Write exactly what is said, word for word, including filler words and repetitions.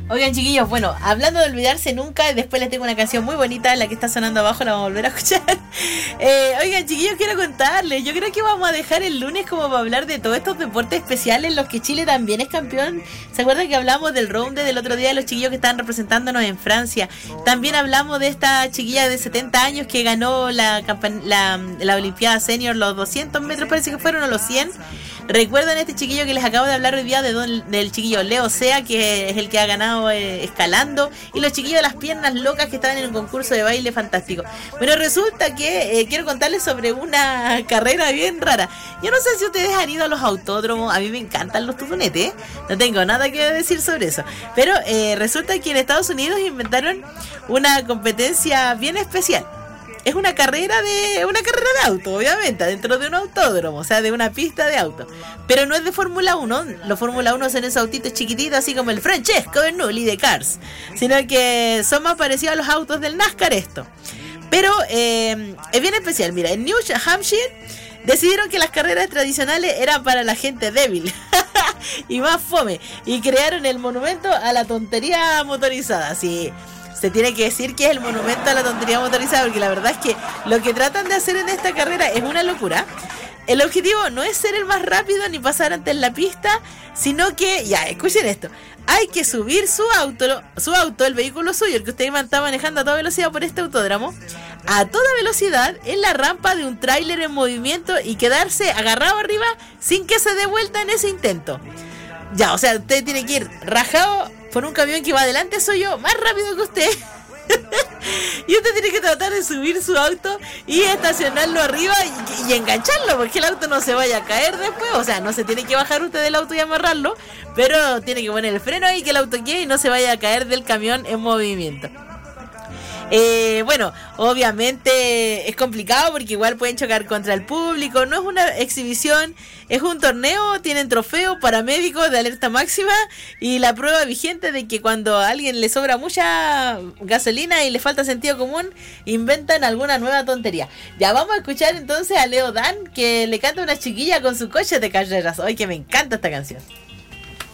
Oigan, chiquillos, bueno, hablando de olvidarse nunca, después les tengo una canción muy bonita, la que está sonando abajo, la vamos a volver a escuchar. Eh, oigan, chiquillos, quiero contarles, yo creo que vamos a dejar el lunes como para hablar de todos estos deportes especiales en los que Chile también es campeón. ¿Se acuerdan que hablamos del round del otro día de los chiquillos que estaban representándonos en Francia? También hablamos de esta chiquilla de setenta años que ganó la, la, la Olimpiada Senior, los doscientos metros, parece que fueron, o los cien. Recuerden este chiquillo que les acabo de hablar hoy día de don, del chiquillo Leo Sea, que es el que ha ganado eh, escalando, y los chiquillos de las piernas locas que estaban en un concurso de baile fantástico. Bueno, resulta que eh, quiero contarles sobre una carrera bien rara. Yo no sé si ustedes han ido a los autódromos, a mí me encantan los tutunetes, ¿eh? No tengo nada que decir sobre eso, pero eh, resulta que en Estados Unidos inventaron una competencia bien especial. Es una carrera de una carrera de auto, obviamente, dentro de un autódromo, o sea, de una pista de auto. Pero no es de Fórmula uno, los Fórmula uno son esos autitos chiquititos, así como el Francesco Bernoulli de Cars, sino que son más parecidos a los autos del NASCAR esto. Pero eh, es bien especial, mira, en New Hampshire decidieron que las carreras tradicionales eran para la gente débil y más fome, y crearon el monumento a la tontería motorizada, así. Se tiene que decir que es el monumento a la tontería motorizada, porque la verdad es que lo que tratan de hacer en esta carrera es una locura. El objetivo no es ser el más rápido ni pasar antes en la pista, sino que, ya, escuchen esto, hay que subir su auto, su auto, el vehículo suyo, el que usted está manejando a toda velocidad por este autódromo, a toda velocidad en la rampa de un tráiler en movimiento y quedarse agarrado arriba sin que se dé vuelta en ese intento. Ya, o sea, usted tiene que ir rajado por un camión que va adelante, soy yo, más rápido que usted. Y usted tiene que tratar de subir su auto y estacionarlo arriba y, y engancharlo, porque el auto no se vaya a caer después. O sea, no se tiene que bajar usted del auto y amarrarlo, pero tiene que poner el freno ahí, que el auto quede y no se vaya a caer del camión en movimiento. Eh, bueno, obviamente es complicado porque igual pueden chocar contra el público. No es una exhibición, es un torneo. Tienen trofeo, paramédicos de alerta máxima y la prueba vigente de que cuando a alguien le sobra mucha gasolina y le falta sentido común, inventan alguna nueva tontería. Ya vamos a escuchar entonces a Leo Dan, que le canta una chiquilla con su coche de carreras. Ay, que me encanta esta canción.